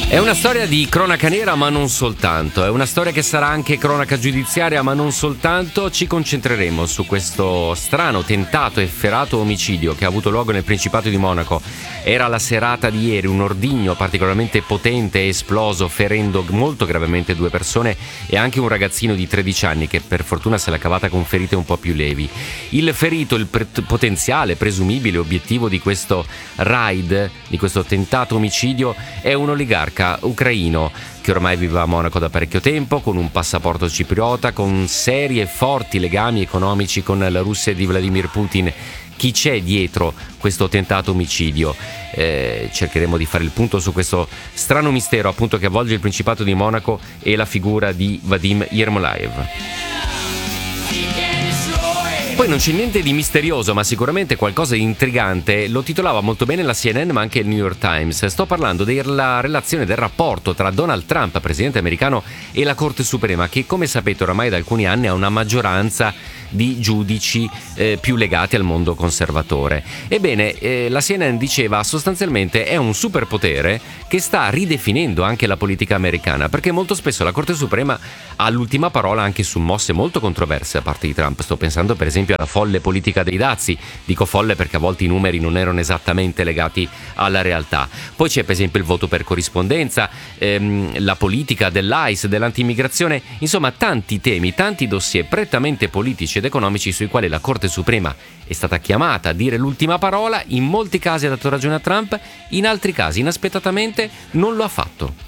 È una storia di cronaca nera, ma non soltanto. È una storia che sarà anche cronaca giudiziaria, ma non soltanto. Ci concentreremo su questo strano, tentato e efferato omicidio che ha avuto luogo nel Principato di Monaco. Era la serata di ieri, un ordigno particolarmente potente è esploso, ferendo molto gravemente 2 persone e anche un ragazzino di 13 anni che per fortuna se l'ha cavata con ferite un po' più levi. Il ferito, il potenziale, presumibile obiettivo di questo raid, di questo tentato omicidio, è un oligarca ucraino che ormai vive a Monaco da parecchio tempo, con un passaporto cipriota, con seri e forti legami economici con la Russia di Vladimir Putin. Chi c'è dietro questo tentato omicidio? Cercheremo di fare il punto su questo strano mistero appunto che avvolge il Principato di Monaco e la figura di Vadim Yermolaev. Poi non c'è niente di misterioso, ma sicuramente qualcosa di intrigante. Lo titolava molto bene la CNN, ma anche il New York Times. Sto parlando della relazione, del rapporto tra Donald Trump, presidente americano, e la Corte Suprema, che come sapete oramai da alcuni anni ha una maggioranza di giudici più legati al mondo conservatore. Ebbene, la CNN diceva sostanzialmente è un superpotere che sta ridefinendo anche la politica americana, perché molto spesso la Corte Suprema ha l'ultima parola anche su mosse molto controverse da parte di Trump. Sto pensando per esempio alla folle politica dei dazi. Dico folle perché a volte i numeri non erano esattamente legati alla realtà. Poi c'è per esempio il voto per corrispondenza, la politica dell'ICE, dell'antimmigrazione, insomma tanti temi, tanti dossier prettamente politici ed economici sui quali la Corte Suprema è stata chiamata a dire l'ultima parola. In molti casi ha dato ragione a Trump, in altri casi inaspettatamente non lo ha fatto.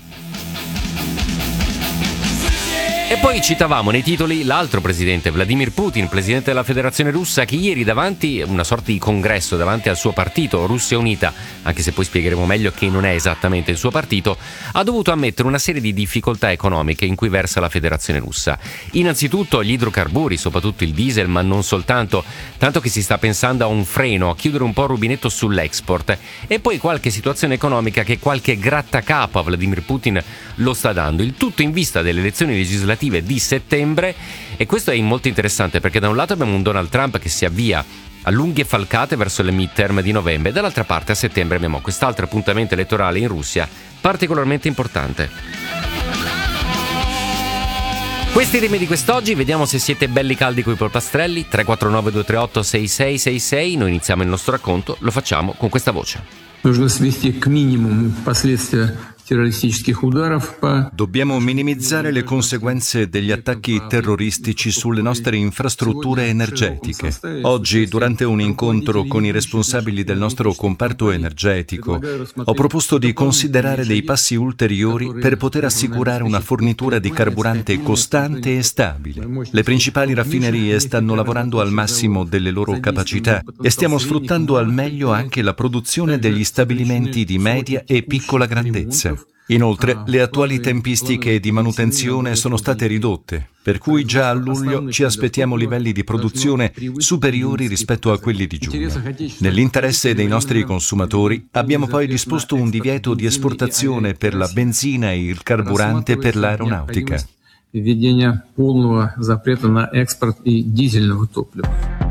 E poi citavamo nei titoli l'altro presidente, Vladimir Putin, presidente della Federazione Russa, che ieri davanti a una sorta di congresso, davanti al suo partito Russia Unita, anche se poi spiegheremo meglio che non è esattamente il suo partito, ha dovuto ammettere una serie di difficoltà economiche in cui versa la Federazione Russa. Innanzitutto gli idrocarburi, soprattutto il diesel, ma non soltanto, tanto che si sta pensando a un freno, a chiudere un po' il rubinetto sull'export, e poi qualche situazione economica che qualche grattacapo a Vladimir Putin lo sta dando, il tutto in vista delle elezioni legislative di settembre. E questo è molto interessante perché da un lato abbiamo un Donald Trump che si avvia a lunghe falcate verso le midterm di novembre, dall'altra parte a settembre abbiamo quest'altro appuntamento elettorale in Russia particolarmente importante. Questi i temi di quest'oggi, vediamo se siete belli caldi coi polpastrelli. 349 238 6666. Noi iniziamo il nostro racconto, lo facciamo con questa voce. Нужно свести к минимуму последствия terroristici udarov. Dobbiamo minimizzare le conseguenze degli attacchi terroristici sulle nostre infrastrutture energetiche. Oggi, durante un incontro con i responsabili del nostro comparto energetico, ho proposto di considerare dei passi ulteriori per poter assicurare una fornitura di carburante costante e stabile. Le principali raffinerie stanno lavorando al massimo delle loro capacità e stiamo sfruttando al meglio anche la produzione degli stabilimenti di media e piccola grandezza. Inoltre, le attuali tempistiche di manutenzione sono state ridotte, per cui già a luglio ci aspettiamo livelli di produzione superiori rispetto a quelli di giugno. Nell'interesse dei nostri consumatori, abbiamo poi disposto un divieto di esportazione per la benzina e il carburante per l'aeronautica. Введение полного запрета на экспорт и дизельного топлива.